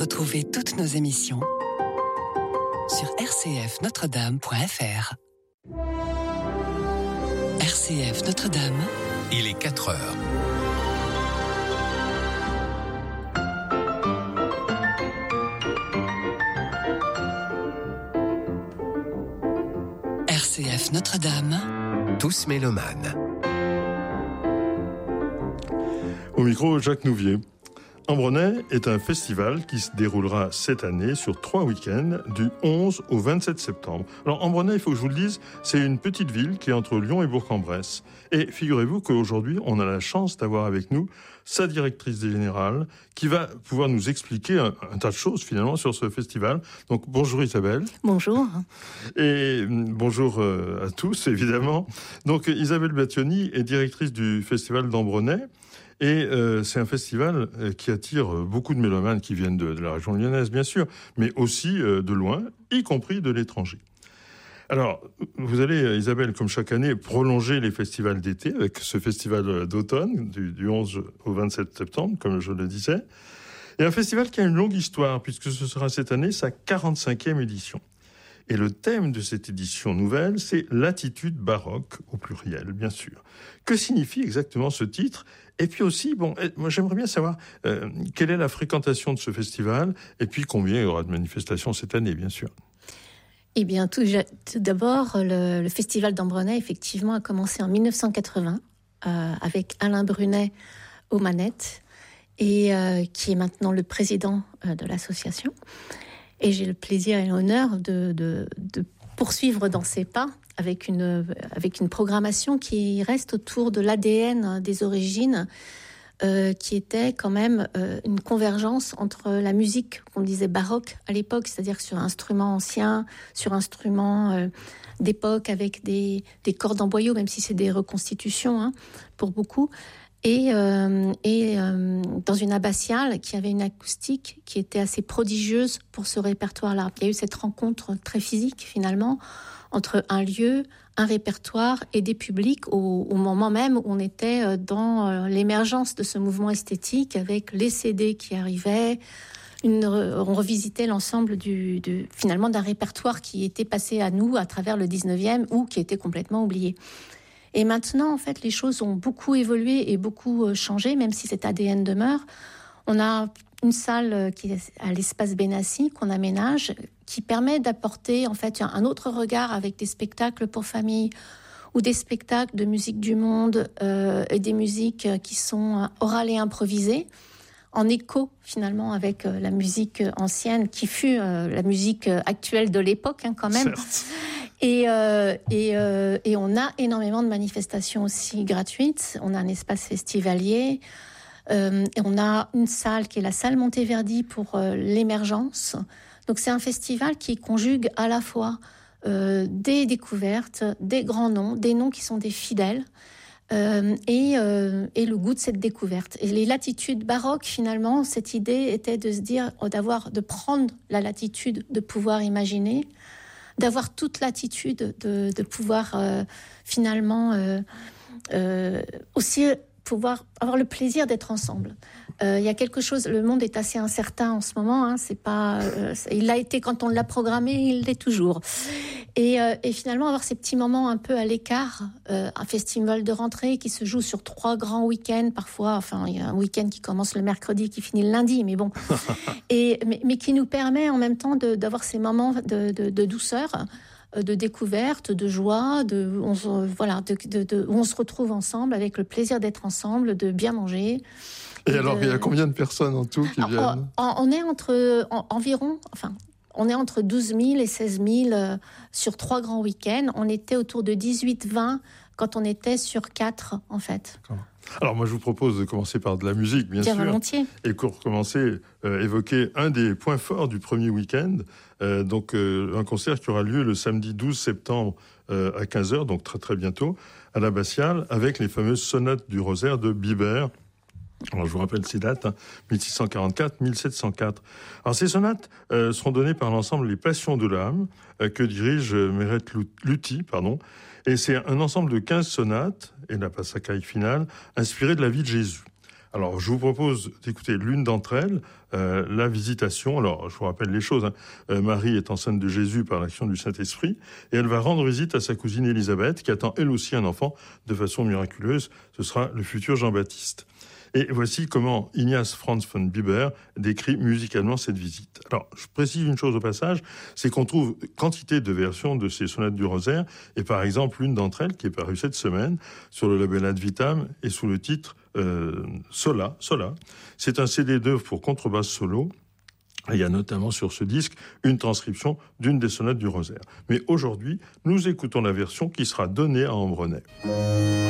Retrouvez toutes nos émissions sur rcfnotredame.fr. RCF Notre-Dame. Il est 4 heures. RCF Notre-Dame. Tous mélomanes. Au micro, Jacques Nouvier. Ambronay est un festival qui se déroulera cette année sur 3 week-ends, du 11 au 27 septembre. Alors Ambronay, il faut que je vous le dise, c'est une petite ville qui est entre Lyon et Bourg-en-Bresse. Et figurez-vous qu'aujourd'hui, on a la chance d'avoir avec nous sa directrice générale qui va pouvoir nous expliquer un tas de choses finalement sur ce festival. Donc bonjour Isabelle. Bonjour. Et bonjour à tous évidemment. Donc Isabelle Battioni est directrice du festival d'Ambronay. Et c'est un festival qui attire beaucoup de mélomanes qui viennent de la région lyonnaise, bien sûr, mais aussi de loin, y compris de l'étranger. Alors, vous allez, Isabelle, comme chaque année, prolonger les festivals d'été avec ce festival d'automne, du 11 au 27 septembre, comme je le disais. Et un festival qui a une longue histoire, puisque ce sera cette année sa 45e édition. Et le thème de cette édition nouvelle, c'est l'attitude baroque, au pluriel, bien sûr. Que signifie exactement ce titre ? Et puis aussi, moi j'aimerais bien savoir quelle est la fréquentation de ce festival, et puis combien il y aura de manifestations cette année, bien sûr. Eh bien, tout d'abord, le festival d'Ambronay, effectivement, a commencé en 1980, avec Alain Brunet aux manettes, et qui est maintenant le président de l'association. Et j'ai le plaisir et l'honneur de poursuivre dans ses pas avec une programmation qui reste autour de l'ADN des origines, qui était quand même une convergence entre la musique qu'on disait baroque à l'époque, c'est-à-dire sur instruments anciens, sur instruments d'époque avec des cordes en boyau, même si c'est des reconstitutions pour beaucoup, et dans une abbatiale qui avait une acoustique qui était assez prodigieuse pour ce répertoire-là. Il y a eu cette rencontre très physique, finalement, entre un lieu, un répertoire et des publics au moment même où on était dans l'émergence de ce mouvement esthétique avec les CD qui arrivaient. On revisitait l'ensemble finalement d'un répertoire qui était passé à nous à travers le 19e ou qui était complètement oublié. Et maintenant, en fait, les choses ont beaucoup évolué et beaucoup changé, même si cet ADN demeure. On a une salle qui est à l'espace Benassi qu'on aménage, qui permet d'apporter en fait un autre regard avec des spectacles pour famille ou des spectacles de musique du monde et des musiques qui sont orales et improvisées, en écho finalement avec la musique ancienne qui fut la musique actuelle de l'époque quand même. Certes. Et on a énormément de manifestations aussi gratuites. On a un espace festivalier. Et on a une salle qui est la salle Monteverdi pour l'émergence. Donc c'est un festival qui conjugue à la fois des découvertes, des grands noms, des noms qui sont des fidèles, et le goût de cette découverte. Et les latitudes baroques, finalement, cette idée était de se dire, de prendre la latitude de pouvoir imaginer, d'avoir toute latitude de pouvoir finalement aussi pouvoir avoir le plaisir d'être ensemble. Il y a quelque chose, le monde est assez incertain en ce moment, c'est pas, il l'a été quand on l'a programmé, il l'est toujours. Et finalement avoir ces petits moments un peu à l'écart, un festival de rentrée qui se joue sur 3 grands week-ends parfois, il y a un week-end qui commence le mercredi, qui finit le lundi, mais bon, mais qui nous permet en même temps d'avoir ces moments de douceur, de découverte, de joie, où on se retrouve ensemble avec le plaisir d'être ensemble, de bien manger. Et alors, il y a combien de personnes en tout qui viennent ? On est entre 12 000 et 16 000 sur 3 grands week-ends. On était autour de 18-20 quand on était sur 4, en fait. Alors moi, je vous propose de commencer par de la musique, bien sûr. Volontiers. Et pour commencer, évoquer un des points forts du premier week-end. Un concert qui aura lieu le samedi 12 septembre à 15h, donc très très bientôt, à l'Abbatiale, avec les fameuses sonates du Rosaire de Bibert. Alors, je vous rappelle ces dates, 1644-1704. Alors, ces sonates seront données par l'ensemble Les Passions de l'âme, que dirige Meret Luthi, Et c'est un ensemble de 15 sonates, et la passacaille finale, inspirée de la vie de Jésus. Alors, je vous propose d'écouter l'une d'entre elles, la Visitation. Alors, je vous rappelle les choses. Marie est enceinte de Jésus par l'action du Saint-Esprit, et elle va rendre visite à sa cousine Élisabeth, qui attend elle aussi un enfant de façon miraculeuse. Ce sera le futur Jean-Baptiste. Et voici comment Ignaz Franz von Bibber décrit musicalement cette visite. Alors, je précise une chose au passage, c'est qu'on trouve quantité de versions de ces sonates du Rosaire, et par exemple, l'une d'entre elles qui est parue cette semaine sur le label Ad Vitam et sous le titre Sola. C'est un CD d'œuvres pour contrebasse solo. Et il y a notamment sur ce disque une transcription d'une des sonates du Rosaire. Mais aujourd'hui, nous écoutons la version qui sera donnée à Ambronay.